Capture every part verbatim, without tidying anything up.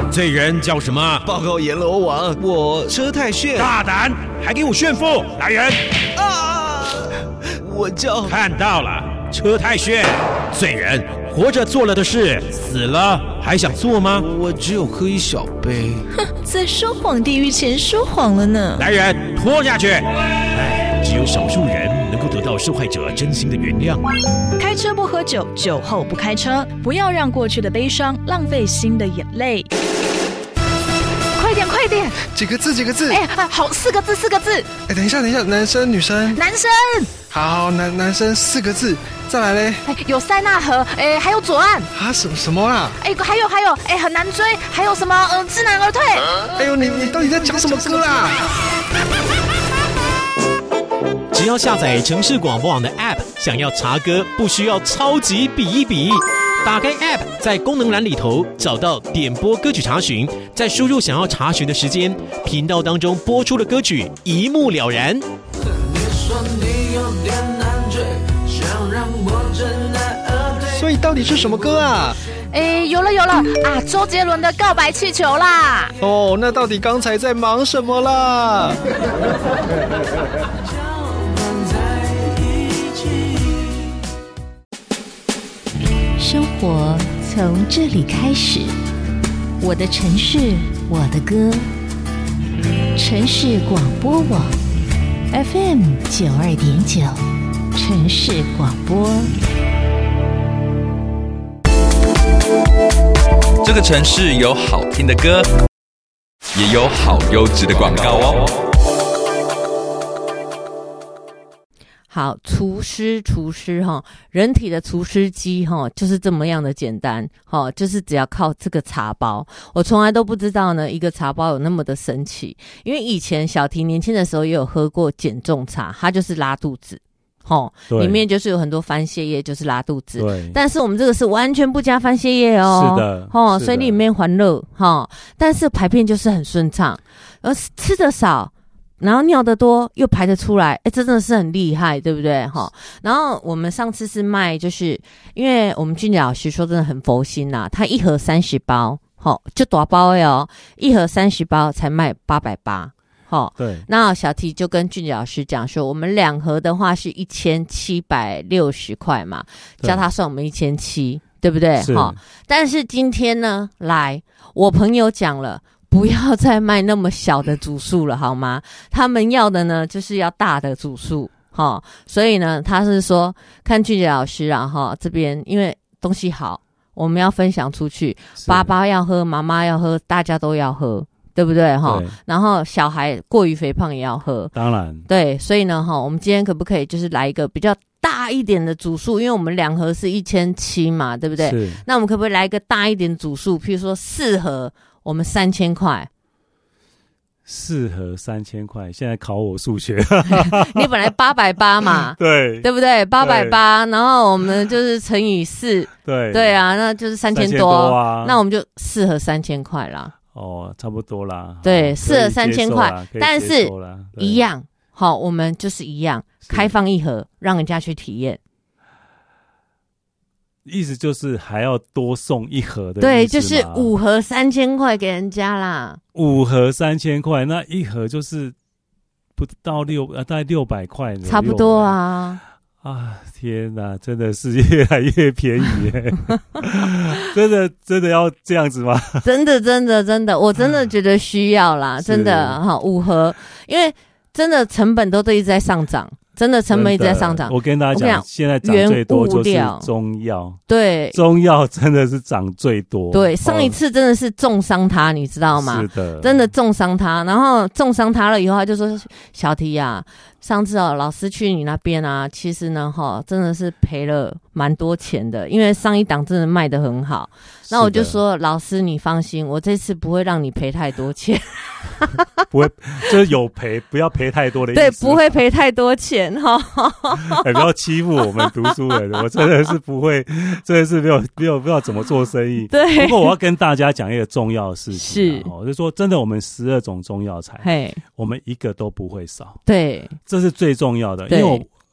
罪人叫什么？ 报告阎罗王，我车太炫。 大胆，还给我炫富！来人！ 啊！我叫…… 看到了，车太炫。罪人活着做了的事，死了还想做吗？ 我只有喝一小杯。 哼，在说谎地狱前说谎了呢。 来人，拖下去！哎，只有少数人能够得到受害者真心的原谅。 开车不喝酒，酒后不开车，不要让过去的悲伤浪费新的眼泪。快点，快点！ 几个字？几个字？ 哎，好，四个字，四个字。 哎，等一下，等一下，男生女生？ 男生。 好，好，男男生四个字，再来嘞。 哎，有塞纳河，哎，还有左岸。 啊，什什么啦？ 哎，还有还有，哎，很难追，还有什么？嗯、呃，知难而退。 哎呦，你你到底在讲什么歌啦？ 只要下载城市广播网的 App， 想要查歌不需要超级比一比。打开 App， 在功能栏里头找到点播歌曲查询，再输入想要查询的时间，频道当中播出的歌曲一目了然。 所以到底是什么歌啊？ 哎，有了有了啊！周杰伦的《告白气球》啦。 哦，那到底刚才在忙什么啦？ 生活从这里开始，我的城市，我的歌，城市广播网 F M 九二点九，城市广播。 这个城市有好听的歌，也有好优质的广告哦。 好，除湿除湿哈，人体的除湿机哈就是这么样的简单哈，就是只要靠这个茶包。我从来都不知道呢，一个茶包有那么的神奇。因为以前小婷年轻的时候也有喝过减重茶，它就是拉肚子，吼，里面就是有很多番泻叶，就是拉肚子。 对， 但是我们这个是完全不加番泻叶哦， 是的， 吼，所以里面还热哈，但是排便就是很顺畅，而吃的少。然后尿得多又排得出来，哎，真的是很厉害，对不对？哈。然后我们上次是卖，就是因为我们俊杰老师说真的很佛心呐、啊，他一盒三十包，好，就大包的哦，一盒三十包才卖八百八，好。 对。 那小T就跟俊杰老师讲说，我们两盒的话是一千七百六十块嘛，叫他算我们一千七，对不对？哈。但是今天呢，来，我朋友讲了。不要再卖那么小的组数了，好吗？他们要的呢，就是要大的组数，哈。所以呢，他是说，看俊杰老师啊，哈，这边因为东西好，我们要分享出去，爸爸要喝，妈妈要喝，大家都要喝，对不对？哈。然后小孩过于肥胖也要喝， 当然， 对。所以呢，哈，我们今天可不可以就是来一个比较大一点的组数？因为我们两盒是一千七嘛，对不对？ 是。 那我们可不可以来一个大一点的组数？譬如说四盒。我们三千块， 四盒三千块，现在考我数学。 你本来八百八嘛， 对， 对不对？八百八，然后我们就是乘以四， 对， 对啊，那就是三千多啊。 那我们就四盒三千块啦。 哦，差不多啦。 对，四盒三千块，但是一样，好，我们就是一样，开放一盒，让人家去体验。 意思就是还要多送一盒的意思吗？ 对，就是五盒三千块给人家啦。 五盒三千块，那一盒就是不到六，呃，大概六百块， 差不多啊。 啊，天哪，真的是越来越便宜耶！真的真的要这样子吗？ 真的真的真的，我真的觉得需要啦，真的哈，五盒，因为真的成本都都一直在上涨。真的成本一直在上涨。 我跟大家讲，现在涨最多就是中药。 对， 中药真的是涨最多。 对，上一次真的是重伤他，你知道吗？ 是的， 真的重伤他。然后重伤他了以后，他就说：“小T啊，上次哦，老师去你那边啊，其实呢，哈，真的是赔了蛮多钱的，因为上一档真的卖得很好。”那我就说：“老师，你放心，我这次不会让你赔太多钱。” 不会，就是有赔，不要赔太多的意思。 对，不会赔太多钱哈。 欸、不要欺负我们读书人，我真的是不会，真的是没有没有不知道怎么做生意。 对。 不过我要跟大家讲一个重要的事情、啊， 是， 哦，就是说真的，我们十二种中药材， 嘿， 我们一个都不会少。 对， 这是最重要的，因为我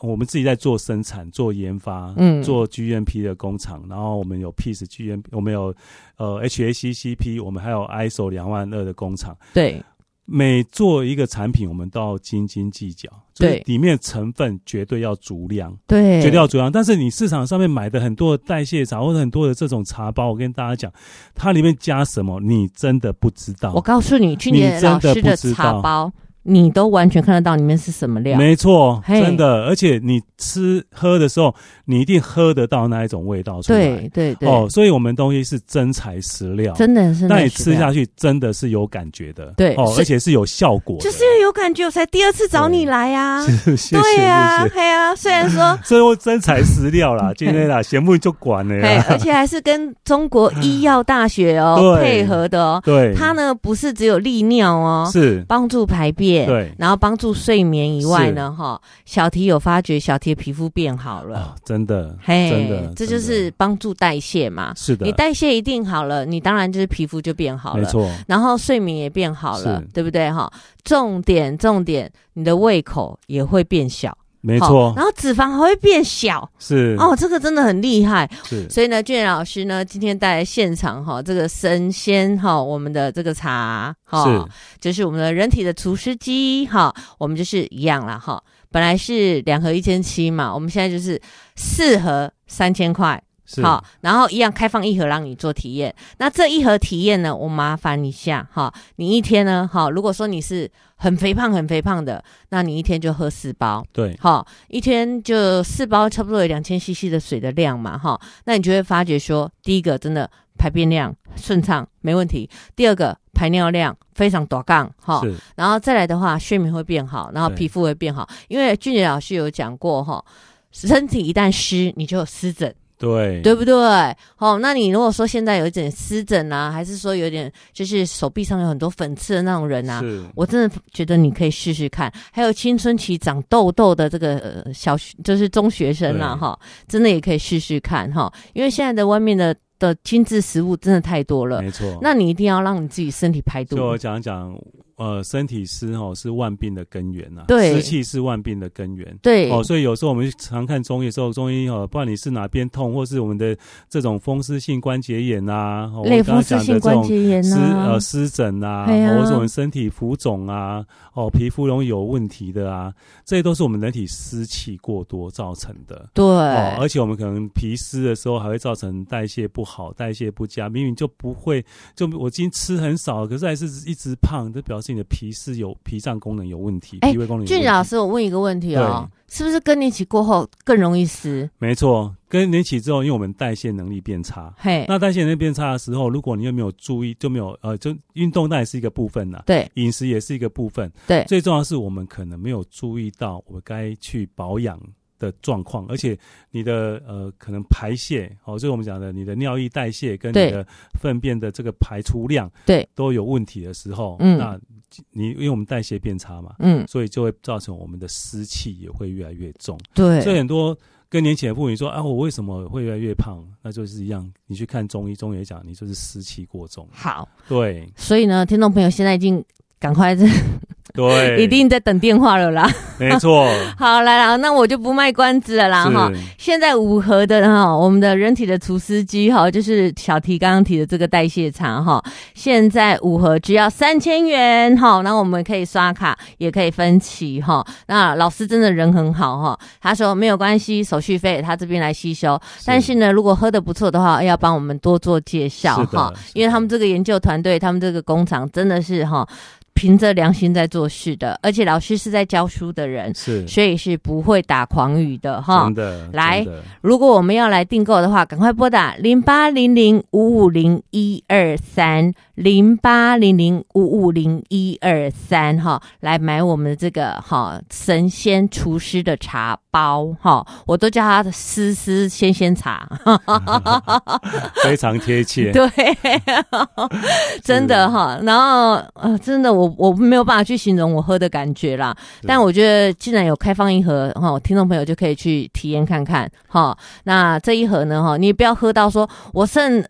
我们自己在做生产、做研发、嗯，做 G M P 的工厂，然后我们有 Peace G M P， 我们有呃 H A C C P， 我们还有 I S O 两万二的工厂。 对， 每做一个产品，我们都要斤斤计较，对，里面成分绝对要足量， 对， 绝对要足量。但是你市场上面买的很多的代谢茶或者很多的这种茶包，我跟大家讲，它里面加什么，你真的不知道。 我告诉你，去年老师的茶包。你都完全看得到里面是什么料， 没错，真的，而且你吃喝的时候，你一定喝得到那一种味道出来， 对对对， 哦，所以我们东西是真材实料， 真的是， 那你吃下去真的是有感觉的， 对， 哦，而且是有效果的， 就是有感觉，我才第二次找你来啊， 谢谢， 对啊，对啊，虽然说， 所以我真材实料啦，今天啦，节目就管了呀， 而且还是跟中国医药大学哦配合的哦， 对， 它呢不是只有利尿哦， 是帮助排便， 对， 然后帮。帮助睡眠以外呢，哈，小提有发觉小提的皮肤变好了， 哦、真的， 嘿， 真的， 这就是帮助代谢嘛。 是的， 你代谢一定好了，你当然就是皮肤就变好了， 没错。 然后睡眠也变好了，对不对？哈，重点重点，你的胃口也会变小。 没错， 然后脂肪还会变小， 是哦，这个真的很厉害。 是， 所以呢，俊老师呢今天带来现场哈、哦，这个神仙哈、哦，我们的这个茶哈、哦，就是我们的人体的除湿机哈、哦，我们就是一样啦哈、哦，本来是两盒一千七嘛，我们现在就是四盒三千块。好，然后一样开放一盒让你做体验。那这一盒体验呢，我麻烦一下哈，你一天呢，哈，如果说你是很肥胖很肥胖的，那你一天就喝四包， 对， 好，一天就四包，差不多有两千 C C 的水的量嘛，哈，那你就会发觉说，第一个真的排便量顺畅没问题，第二个排尿量非常大杠哈，然后再来的话，睡眠会变好，然后皮肤会变好，因为俊杰老师有讲过哈，身体一旦湿，你就有湿疹。 对， 对不对？哦，那你如果说现在有一点湿疹啊，还是说有点就是手臂上有很多粉刺的那种人啊，我真的觉得你可以试试看。还有青春期长痘痘的这个、呃、小就是中学生啊，哈，真的也可以试试看哈，因为现在的外面的的精致食物真的太多了， 没错。 那你一定要让你自己身体排毒。 就我讲讲。呃，身体湿哦是万病的根源呐、啊， 对， 湿气是万病的根源， 对哦，所以有时候我们常看中医的时候，中医哦，不管你是哪边痛，或是我们的这种风湿性关节炎啊， 哦、类风湿性关节炎啊， 湿呃湿疹啊，啊或是我们身体浮肿啊，哦，皮肤容易有问题的啊，这些都是我们人体湿气过多造成的， 对， 哦，而且我们可能皮湿的时候还会造成代谢不好、代谢不佳，明明就不会，就我今天吃很少，可是还是一直胖，这表示你的脾湿有脾脏功能有问题，脾胃功能有问题。 俊老师，我问一个问题哦，是不是更年期过后更容易湿？ 没错，更年期之后，因为我们代谢能力变差， 嘿， 那代谢能力变差的时候，如果你又没有注意，就没有呃，就运动当然是一个部分啦， 对， 饮食也是一个部分， 对， 最重要的是我们可能没有注意到我该去保养的状况，而且你的呃可能排泄哦，就是我们讲的你的尿液代谢跟你的粪便的这个排出量对都有问题的时候， 嗯， 那你因为我们代谢变差嘛， 嗯， 所以就会造成我们的湿气也会越来越重， 对， 所以很多更年期的妇女说啊，我为什么会越来越胖？那就是一样，你去看中医，中医也讲你就是湿气过重。 好， 对， 所以呢，听众朋友现在已经赶快对， 一定在等电话了啦。 没错。 好，来啦，那我就不卖关子了啦哈。现在五盒的哈，我们的人体的除湿机哈，就是小提刚刚提的这个代谢茶哈，现在五盒只要三千元哈。那我们可以刷卡，也可以分期哈。那老师真的人很好哈，他说没有关系，手续费他这边来吸收。但是呢，如果喝的不错的话，要帮我们多做介绍哈，因为他们这个研究团队，他们这个工厂真的是哈。凭着良心在做事的，而且老师是在教书的人， 是， 所以是不会打诳语的哈。 真的， 来，如果我们要来订购的话，赶快拨打零八零零五五零一二三零八零零五五零一二三哈，来买我们的这个哈神仙厨师的茶包哈，我都叫它的丝丝鲜鲜茶， 非常贴切， 对，真的哈，然后呃，真的我。我我没有办法去形容我喝的感觉啦，但我觉得既然有开放一盒哈，听众朋友就可以去体验看看哈。那这一盒呢哈，你不要喝到说我剩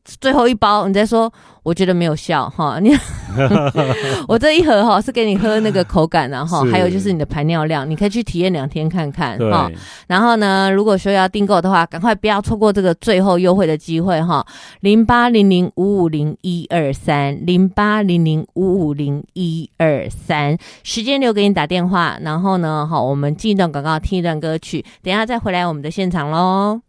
最后一包，你再说我觉得没有效哈，你我这一盒哈是给你喝那个口感啊哈，还有就是你的排尿量，你可以去体验两天看看哈。然后呢，如果说要订购的话，赶快不要错过这个最后优惠的机会哈，零八零零五五零一二三零八零零五五零一二三，时间留给你打电话，然后呢，好，我们进一段广告，听一段歌曲，等一下再回来我们的现场喽。